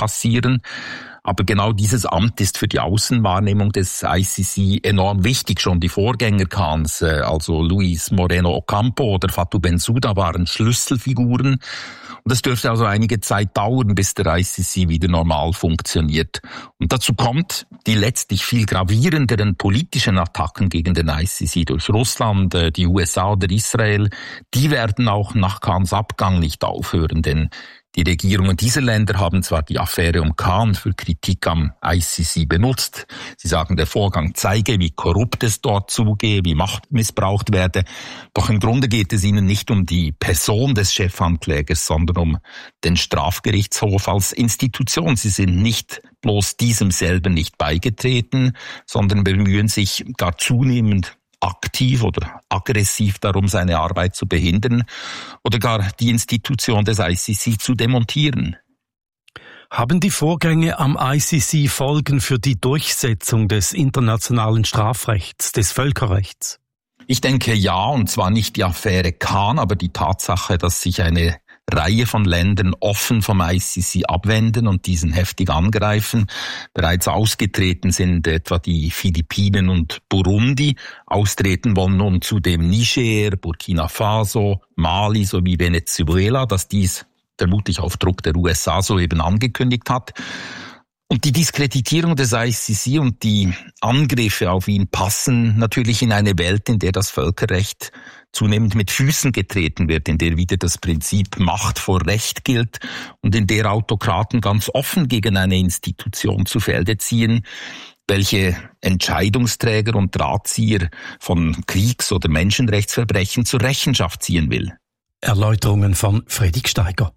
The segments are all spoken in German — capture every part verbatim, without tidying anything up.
passieren. Aber genau dieses Amt ist für die Außenwahrnehmung des I C C enorm wichtig. Schon die Vorgänger Khans, also Luis Moreno Ocampo oder Fatou Bensouda, waren Schlüsselfiguren. Und es dürfte also einige Zeit dauern, bis der I C C wieder normal funktioniert. Und dazu kommt, die letztlich viel gravierenderen politischen Attacken gegen den I C C durch Russland, die U S A oder Israel, die werden auch nach Khans Abgang nicht aufhören, denn die Regierungen dieser Länder haben zwar die Affäre um Khan für Kritik am I C C benutzt. Sie sagen, der Vorgang zeige, wie korrupt es dort zugehe, wie Macht missbraucht werde. Doch im Grunde geht es ihnen nicht um die Person des Chefanklägers, sondern um den Strafgerichtshof als Institution. Sie sind nicht bloß diesem selber nicht beigetreten, sondern bemühen sich gar zunehmend aktiv oder aggressiv darum, seine Arbeit zu behindern oder gar die Institution des I C C zu demontieren. Haben die Vorgänge am I C C Folgen für die Durchsetzung des internationalen Strafrechts, des Völkerrechts? Ich denke ja, und zwar nicht die Affäre Khan, aber die Tatsache, dass sich eine Reihe von Ländern offen vom I C C abwenden und diesen heftig angreifen. Bereits ausgetreten sind etwa die Philippinen und Burundi. Austreten wollen nun zudem Niger, Burkina Faso, Mali sowie Venezuela, das dies vermutlich auf Druck der U S A soeben angekündigt hat. Und die Diskreditierung des I C C und die Angriffe auf ihn passen natürlich in eine Welt, in der das Völkerrecht zunehmend mit Füßen getreten wird, in der wieder das Prinzip Macht vor Recht gilt und in der Autokraten ganz offen gegen eine Institution zu Felde ziehen, welche Entscheidungsträger und Drahtzieher von Kriegs- oder Menschenrechtsverbrechen zur Rechenschaft ziehen will. Erläuterungen von Fredrik Steiger.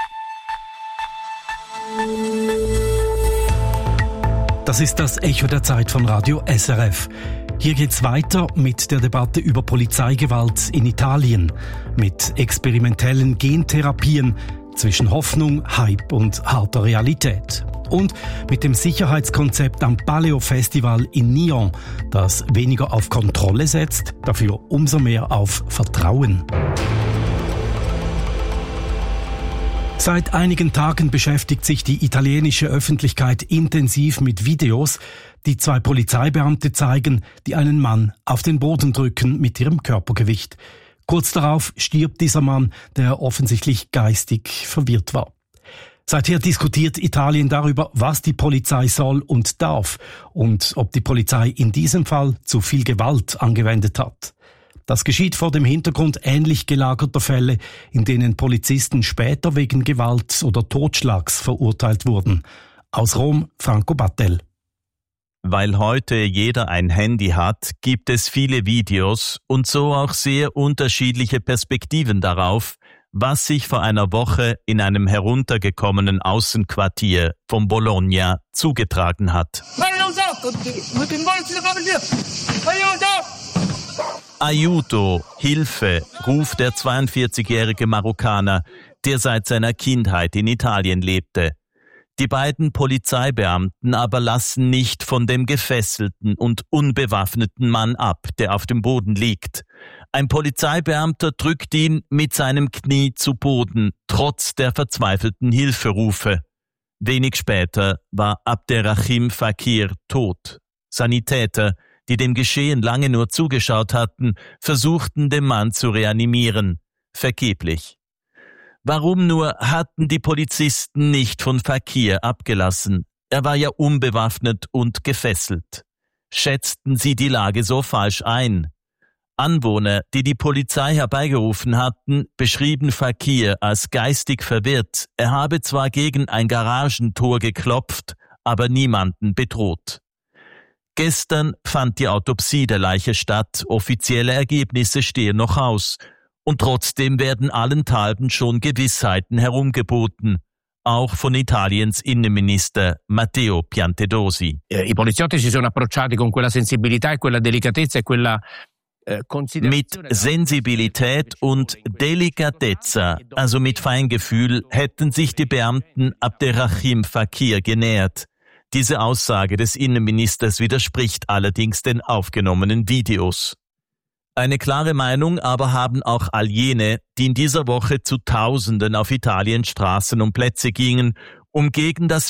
Das ist das Echo der Zeit von Radio S R F. Hier geht's weiter mit der Debatte über Polizeigewalt in Italien, mit experimentellen Gentherapien zwischen Hoffnung, Hype und harter Realität. Und mit dem Sicherheitskonzept am Paleo Festival in Nyon, das weniger auf Kontrolle setzt, dafür umso mehr auf Vertrauen. Seit einigen Tagen beschäftigt sich die italienische Öffentlichkeit intensiv mit Videos, die zwei Polizeibeamte zeigen, die einen Mann auf den Boden drücken mit ihrem Körpergewicht. Kurz darauf stirbt dieser Mann, der offensichtlich geistig verwirrt war. Seither diskutiert Italien darüber, was die Polizei soll und darf und ob die Polizei in diesem Fall zu viel Gewalt angewendet hat. Das geschieht vor dem Hintergrund ähnlich gelagerter Fälle, in denen Polizisten später wegen Gewalt oder Totschlags verurteilt wurden. Aus Rom, Franco Battel. Weil heute jeder ein Handy hat, gibt es viele Videos und so auch sehr unterschiedliche Perspektiven darauf, was sich vor einer Woche in einem heruntergekommenen Außenquartier von Bologna zugetragen hat. Aiuto, Hilfe, ruft der zweiundvierzigjährige Marokkaner, der seit seiner Kindheit in Italien lebte. Die beiden Polizeibeamten aber lassen nicht von dem gefesselten und unbewaffneten Mann ab, der auf dem Boden liegt. Ein Polizeibeamter drückt ihn mit seinem Knie zu Boden, trotz der verzweifelten Hilferufe. Wenig später war Abderrahim Fakir tot. Sanitäter, die dem Geschehen lange nur zugeschaut hatten, versuchten den Mann zu reanimieren. Vergeblich. Warum nur hatten die Polizisten nicht von Fakir abgelassen? Er war ja unbewaffnet und gefesselt. Schätzten sie die Lage so falsch ein? Anwohner, die die Polizei herbeigerufen hatten, beschrieben Fakir als geistig verwirrt. Er habe zwar gegen ein Garagentor geklopft, aber niemanden bedroht. Gestern fand die Autopsie der Leiche statt, offizielle Ergebnisse stehen noch aus. Und trotzdem werden allenthalben schon Gewissheiten herumgeboten, auch von Italiens Innenminister Matteo Piantedosi. I poliziotti si sono approcciati con quella sensibilità e quella delicatezza e quella Mit Sensibilität und Delicatezza, also mit Feingefühl, hätten sich die Beamten Abderrahim Fakir genähert. Diese Aussage des Innenministers widerspricht allerdings den aufgenommenen Videos. Eine klare Meinung aber haben auch all jene, die in dieser Woche zu Tausenden auf Italiens Straßen und Plätze gingen, um gegen das